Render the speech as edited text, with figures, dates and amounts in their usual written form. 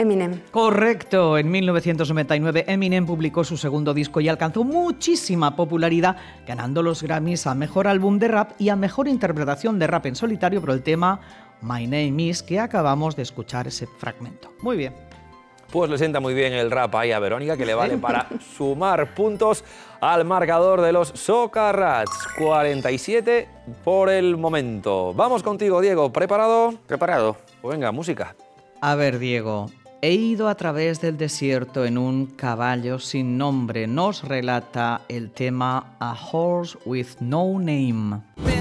Eminem. Correcto, en 1999 Eminem publicó su segundo disco y alcanzó muchísima popularidad, ganando los Grammys a Mejor Álbum de Rap y a Mejor Interpretación de Rap en Solitario por el tema My Name Is, que acabamos de escuchar ese fragmento. Muy bien. Pues le sienta muy bien el rap ahí a Verónica, que le vale para sumar puntos al marcador de los Soca Rats. 47 por el momento. Vamos contigo, Diego. ¿Preparado? Preparado. Pues venga, música. A ver, Diego. He ido a través del desierto en un caballo sin nombre. Nos relata el tema A Horse with No Name.